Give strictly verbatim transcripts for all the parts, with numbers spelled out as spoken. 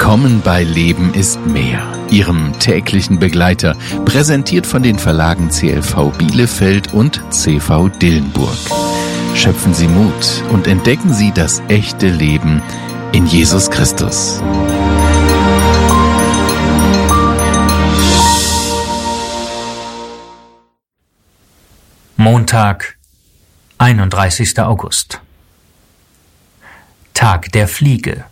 Willkommen bei Leben ist mehr, Ihrem täglichen Begleiter, präsentiert von den Verlagen C L V Bielefeld und C V Dillenburg. Schöpfen Sie Mut und entdecken Sie das echte Leben in Jesus Christus. Montag, einunddreißigster August. Tag der Fliege.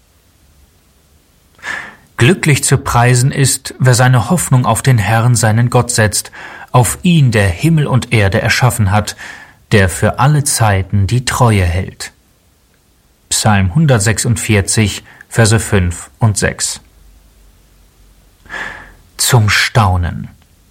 Glücklich zu preisen ist, wer seine Hoffnung auf den Herrn, seinen Gott setzt, auf ihn, der Himmel und Erde erschaffen hat, der für alle Zeiten die Treue hält. Psalm hundertsechsundvierzig, Verse fünf und sechs. Zum Staunen.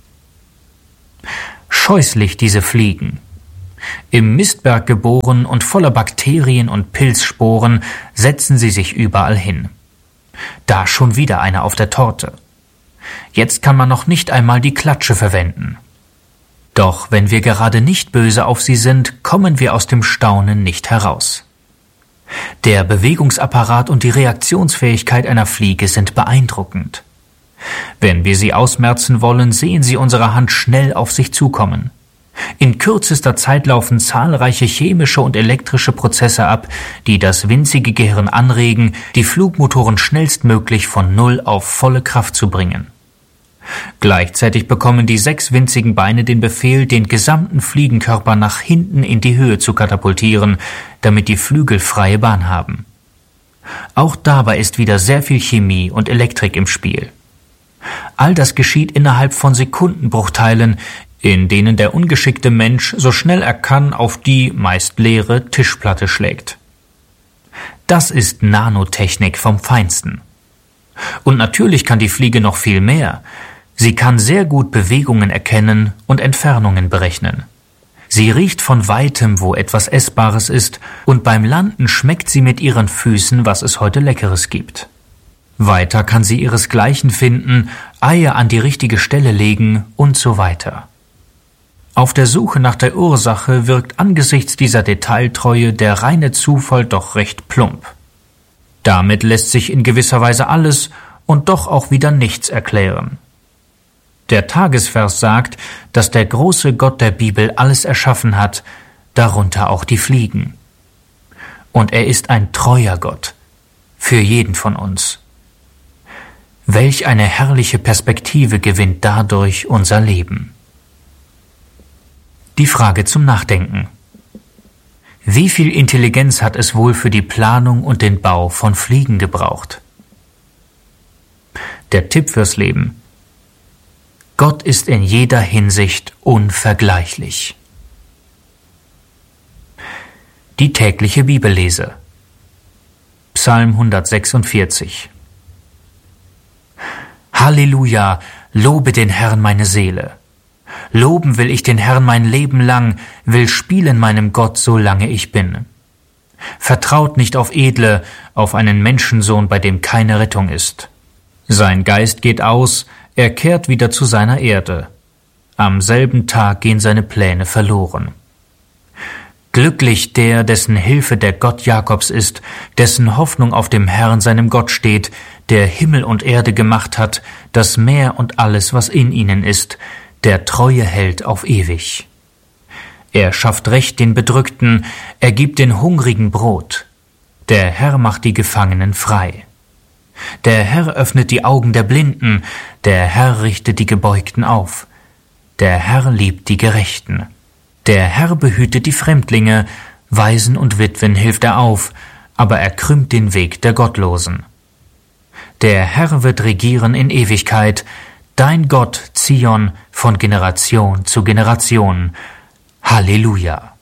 Scheußlich diese Fliegen. Im Mistberg geboren und voller Bakterien und Pilzsporen setzen sie sich überall hin. Da schon wieder einer auf der Torte. Jetzt kann man noch nicht einmal die Klatsche verwenden. Doch wenn wir gerade nicht böse auf sie sind, kommen wir aus dem Staunen nicht heraus. Der Bewegungsapparat und die Reaktionsfähigkeit einer Fliege sind beeindruckend. Wenn wir sie ausmerzen wollen, sehen sie unsere Hand schnell auf sich zukommen. In kürzester Zeit laufen zahlreiche chemische und elektrische Prozesse ab, die das winzige Gehirn anregen, die Flugmotoren schnellstmöglich von Null auf volle Kraft zu bringen. Gleichzeitig bekommen die sechs winzigen Beine den Befehl, den gesamten Fliegenkörper nach hinten in die Höhe zu katapultieren, damit die Flügel freie Bahn haben. Auch dabei ist wieder sehr viel Chemie und Elektrik im Spiel. All das geschieht innerhalb von Sekundenbruchteilen, in denen der ungeschickte Mensch so schnell er kann auf die meist leere Tischplatte schlägt. Das ist Nanotechnik vom Feinsten. Und natürlich kann die Fliege noch viel mehr. Sie kann sehr gut Bewegungen erkennen und Entfernungen berechnen. Sie riecht von weitem, wo etwas Essbares ist, und beim Landen schmeckt sie mit ihren Füßen, was es heute Leckeres gibt. Weiter kann sie ihresgleichen finden, Eier an die richtige Stelle legen und so weiter. Auf der Suche nach der Ursache wirkt angesichts dieser Detailtreue der reine Zufall doch recht plump. Damit lässt sich in gewisser Weise alles und doch auch wieder nichts erklären. Der Tagesvers sagt, dass der große Gott der Bibel alles erschaffen hat, darunter auch die Fliegen. Und er ist ein treuer Gott, für jeden von uns. Welch eine herrliche Perspektive gewinnt dadurch unser Leben. Die Frage zum Nachdenken. Wie viel Intelligenz hat es wohl für die Planung und den Bau von Fliegen gebraucht? Der Tipp fürs Leben. Gott ist in jeder Hinsicht unvergleichlich. Die tägliche Bibellese. Psalm hundertsechsundvierzig. Halleluja, lobe den Herrn meine Seele. Loben will ich den Herrn mein Leben lang, will spielen meinem Gott, solange ich bin. Vertraut nicht auf Edle, auf einen Menschensohn, bei dem keine Rettung ist. Sein Geist geht aus, er kehrt wieder zu seiner Erde. Am selben Tag gehen seine Pläne verloren. Glücklich der, dessen Hilfe der Gott Jakobs ist, dessen Hoffnung auf dem Herrn seinem Gott steht, der Himmel und Erde gemacht hat, das Meer und alles, was in ihnen ist, der Treue hält auf ewig. Er schafft Recht den Bedrückten, er gibt den Hungrigen Brot. Der Herr macht die Gefangenen frei. Der Herr öffnet die Augen der Blinden, der Herr richtet die Gebeugten auf. Der Herr liebt die Gerechten. Der Herr behütet die Fremdlinge, Waisen und Witwen hilft er auf, aber er krümmt den Weg der Gottlosen. Der Herr wird regieren in Ewigkeit, dein Gott, Zion, von Generation zu Generation. Halleluja!